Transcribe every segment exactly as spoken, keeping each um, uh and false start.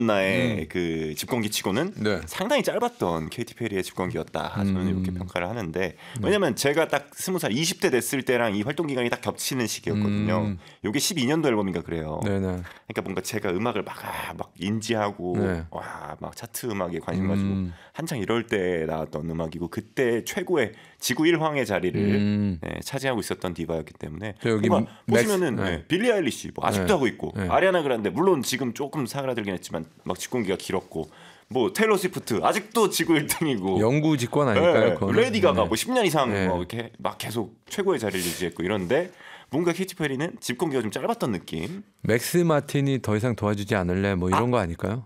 나의 음. 그 집권기치고는 네. 상당히 짧았던 케이티 페리의 집권기였다. 저는 음. 이렇게 평가를 하는데 왜냐면 제가 딱 스무 살 이십 대 됐을 때랑 이 활동 기간이 딱 겹치는 시기였거든요. 음. 이게 십이 년도 앨범인가 그래요. 네네. 그러니까 뭔가 제가 음악을 막, 아, 막 인지하고 네. 와, 막 차트 음악에 관심 가지고 음. 한창 이럴 때 나왔던 음악이고 그때 최고의 지구 일황의 자리를 음. 네, 차지하고 있었던 디바였기 때문에 저 여기 뭔가 맥스- 보시면은 네. 네, 빌리 아일리시 뭐 아직도 네. 하고 있고 네. 아리아나 그란데 물론 지금 조금 사그라들긴 했지만 막 집권기가 길었고 뭐 테일러 스위프트 아직도 지구 일 등이고 영구 집권 아닐까요? 네, 그거는? 레디 가가 네. 뭐 십 년 이상 네. 뭐 이렇게 막 계속 최고의 자리를 유지했고 이런데 뭔가 케이티 페리는 집권기가 좀 짧았던 느낌. 맥스 마틴이 더 이상 도와주지 않을래 뭐 이런 아. 거 아닐까요?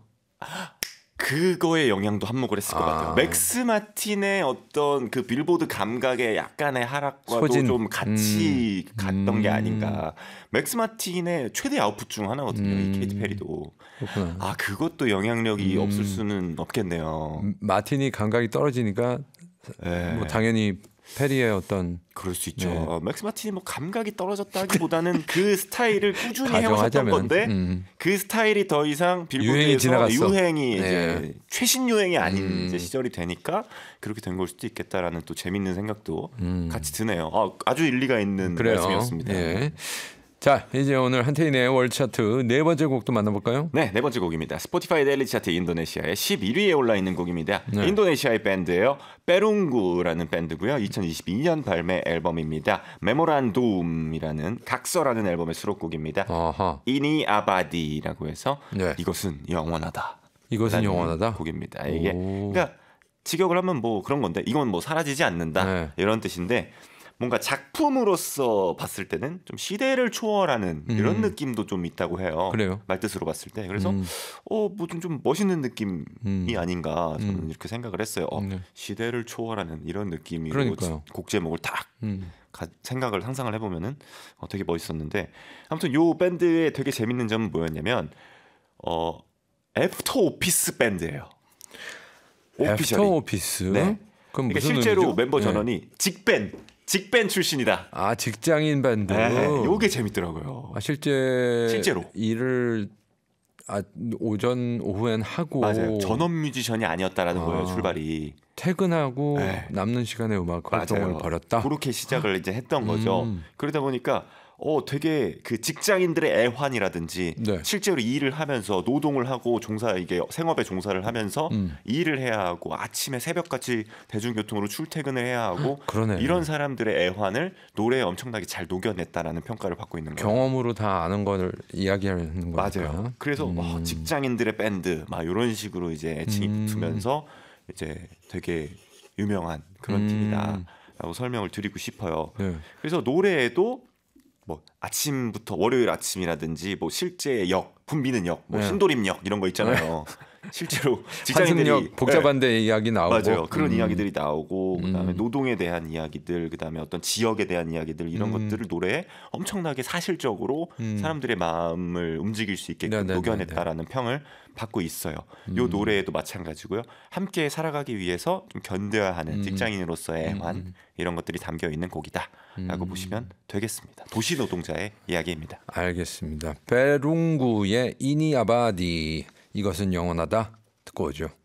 그거의 영향도 한몫을 했을 것 아. 같아요. 맥스 마틴의 어떤 그 빌보드 감각의 약간의 하락과도 소진. 좀 같이 음. 갔던 음. 게 아닌가. 맥스 마틴의 최대 아웃풋 중 하나거든요. 음. 이 케이티 페리도. 그렇구나. 아 그것도 영향력이 음. 없을 수는 없겠네요. 음, 마틴이 감각이 떨어지니까 네. 뭐 당연히 페리의 어떤 그럴 수 있죠. 네. 맥스 마틴이 뭐 감각이 떨어졌다기보다는 그 스타일을 꾸준히 해오셨던 가정하자면, 건데 음. 그 스타일이 더 이상 유행이 빌보드에서 지나갔어. 유행이 네. 이제 최신 유행이 아닌 음. 이제 시절이 되니까 그렇게 된 걸 수도 있겠다라는 또 재밌는 생각도 음. 같이 드네요. 아, 아주 일리가 있는 그래요. 말씀이었습니다. 예. 자, 이제 오늘 한태인의 월드 차트 네 번째 곡도 만나볼까요? 네, 네 번째 곡입니다. 스포티파이 데일리 차트 인도네시아의 십일 위에 올라 있는 곡입니다. 네. 인도네시아의 밴드예요. 페룽구라는 밴드고요. 이천이십이 년 발매 앨범입니다. 메모란둠이라는 각서라는 앨범의 수록곡입니다. 아하. 이니 아바디라고 해서 네. 이것은 영원하다. 이것은 영원하다. 곡입니다. 이게 오. 그러니까 직역을 하면 뭐 그런 건데 이건 뭐 사라지지 않는다 네. 이런 뜻인데 뭔가 작품으로서 봤을 때는 좀 시대를 초월하는 이런 음. 느낌도 좀 있다고 해요. 그래요? 말뜻으로 봤을 때 그래서 음. 어뭐 좀 좀 멋있는 느낌이 음. 아닌가 저는 음. 이렇게 생각을 했어요. 어, 네. 시대를 초월하는 이런 느낌으로 그러니까요. 곡 제목을 딱 음. 가, 생각을 상상을 해보면은 어, 되게 멋있었는데 아무튼 요 밴드의 되게 재밌는 점은 뭐였냐면 어 애프터 오피스 밴드예요. 애프터 오피스. 네. 그럼 그러니까 무슨 실제로 의미죠? 멤버 네. 전원이 직밴 직밴 출신이다. 아, 직장인 밴드. 네, 요게 재밌더라고요. 아, 실제 실제로. 일을 아, 오전 오후엔 하고 맞아요. 전업 뮤지션이 아니었다라는 아. 거예요. 출발이. 퇴근하고 네. 남는 시간에 음악 활동을 맞아요. 벌였다. 그렇게 시작을 이제 했던 거죠. 음. 그러다 보니까 어 되게 그 직장인들의 애환이라든지 네. 실제로 일을 하면서 노동을 하고 종사 이게 생업에 종사를 하면서 음. 일을 해야 하고 아침에 새벽까지 대중교통으로 출퇴근을 해야 하고 그러네. 이런 사람들의 애환을 노래에 엄청나게 잘 녹여냈다라는 평가를 받고 있는 거예요. 경험으로 다 아는 걸 이야기하는 거니까. 맞아요. 그래서 음. 어, 직장인들의 밴드 막 이런 식으로 이제 애칭이 음. 붙으면서 이제 되게 유명한 그런 음. 팀이다라고 설명을 드리고 싶어요. 네. 그래서 노래에도 뭐 아침부터 월요일 아침이라든지 뭐 실제 역, 붐비는 역, 뭐 네. 신도림역 이런 거 있잖아요. 실제로 직장인들이 환승역 복잡한 데 이야기 나오고 맞아요. 그런 음. 이야기들이 나오고 그다음에 음. 노동에 대한 이야기들, 그다음에 어떤 지역에 대한 이야기들 이런 음. 것들을 노래에 엄청나게 사실적으로 음. 사람들의 마음을 움직일 수 있게끔 네네네네. 녹여냈다라는 평을 받고 있어요. 요 음. 노래에도 마찬가지고요. 함께 살아가기 위해서 좀 견뎌야 하는 음. 직장인으로서의 애환 음. 이런 것들이 담겨 있는 곡이다라고 음. 보시면 되겠습니다. 도시 노동자의 이야기입니다. 알겠습니다. 베룽구의 이니 아바디 이것은 영원하다 듣고 오죠.